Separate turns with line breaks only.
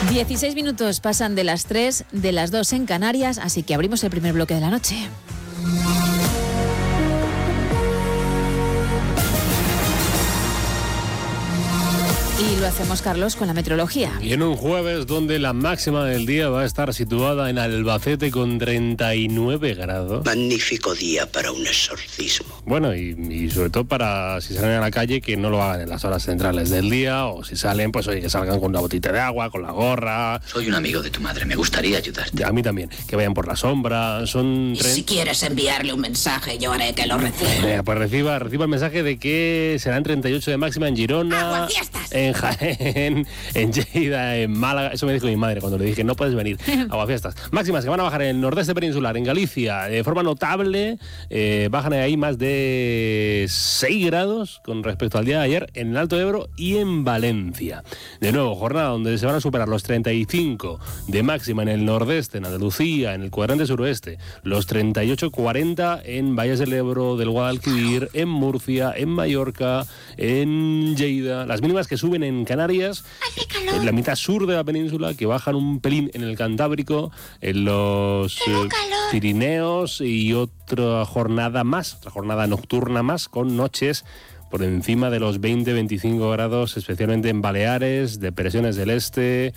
16 minutos pasan de las 3, de las 2 en Canarias, así que abrimos el primer bloque de la noche. Y lo hacemos, Carlos, con la meteorología.
Y en un jueves donde la máxima del día va a estar situada en Albacete con 39 grados.
Magnífico día para un exorcismo.
Bueno, y sobre todo para si salen a la calle, que no lo hagan en las horas centrales del día, o si salen, pues oye, que salgan con una botita de agua, con la gorra.
Soy un amigo de tu madre, me gustaría ayudarte.
A mí también, que vayan por la sombra. Son
Y si quieres enviarle un mensaje, yo haré que lo reciba.
Pues reciba el mensaje de que serán 38 de máxima en Girona.
¡Aguafiestas!
En Jaén, en Lleida, en Málaga. Eso me dijo mi madre cuando le dije, no puedes venir. Aguafiestas. Máximas que van a bajar en el nordeste peninsular, en Galicia, de forma notable. Bajan ahí más de 6 grados con respecto al día de ayer en el Alto Ebro y en Valencia. De nuevo, jornada donde se van a superar los 35 de máxima en el nordeste, en Andalucía, en el cuadrante suroeste. Los 38-40 en Valles del Ebro, del Guadalquivir, en Murcia, en Mallorca, en Lleida. Las mínimas que suben en Canarias, en la mitad sur de la península, que bajan un pelín en el Cantábrico, en los Pirineos, y otra jornada nocturna más, con noches por encima de los 20-25 grados, especialmente en Baleares, depresiones del este,